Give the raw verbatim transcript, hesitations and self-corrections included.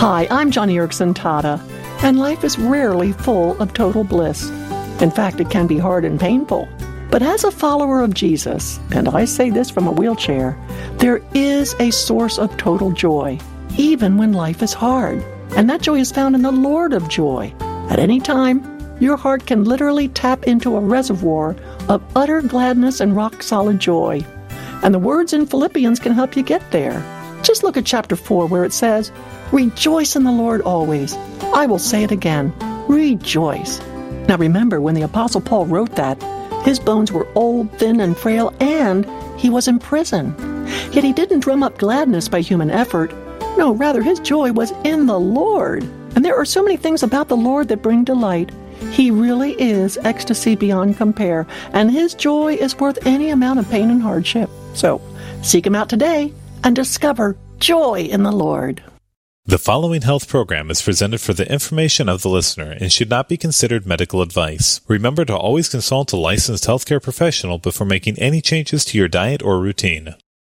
Hi, I'm Johnny Erickson Tata, and life is rarely full of total bliss. In fact, it can be hard and painful. But as a follower of Jesus, and I say this from a wheelchair, there is a source of total joy, even when life is hard. And that joy is found in the Lord of joy. At any time, your heart can literally tap into a reservoir of utter gladness and rock-solid joy. And the words in Philippians can help you get there. Just look at chapter four where it says, "Rejoice in the Lord always." I will say it again, rejoice. Now remember, when the Apostle Paul wrote that, his bones were old, thin, and frail, and he was in prison. Yet he didn't drum up gladness by human effort. No, rather his joy was in the Lord. And there are so many things about the Lord that bring delight. He really is ecstasy beyond compare, and his joy is worth any amount of pain and hardship. So, seek him out today and discover joy in the Lord. The following health program is presented for the information of the listener and should not be considered medical advice. Remember to always consult a licensed healthcare professional before making any changes to your diet or routine.